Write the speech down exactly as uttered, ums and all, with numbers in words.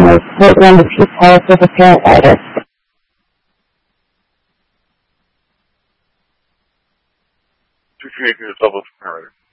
customers. Port one to Peace House with apparent virus. two three eight, double generator.